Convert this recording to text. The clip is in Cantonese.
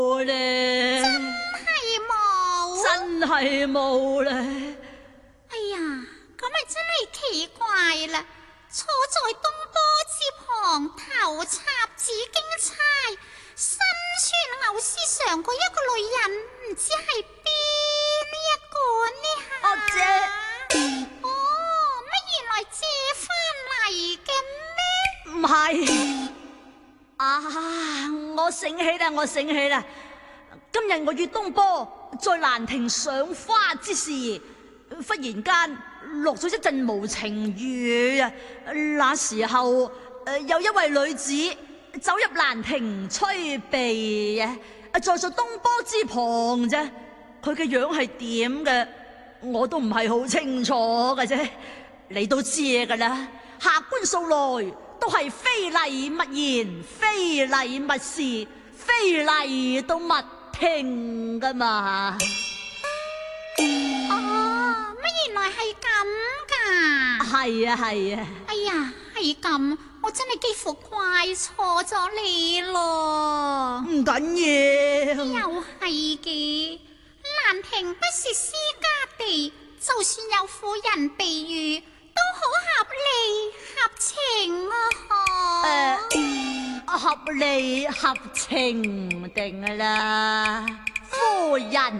咧，真係冇咧。 哎呀，咁咪真係奇怪啦！坐在東坡之旁，頭插紫荊釵，身穿牛絲裳嗰一個女人，唔知係邊一個呢？ 阿姐， 哦，乜原來借翻嚟嘅咩？ 唔係啊！我醒起啦！今日我與東坡在蘭亭賞花之時，忽然間落咗一陣無情雨啊！那時候有一位女子走入蘭亭吹鼻啊，在東坡之旁啫。佢嘅樣係點嘅，我都唔係好清楚嘅啫。你都知㗎啦，客觀數來都係非禮勿言，非禮勿視，非禮到勿聽噶嘛。 哦，乜原來係咁噶？ 係啊。 哎呀，係咁，我真係幾乎怪錯咗你咯。 唔緊要， 又係嘅，蘭亭不是私家地，就算有婦人避雨，都好合理合情啊！ 合理合情定啦，夫人。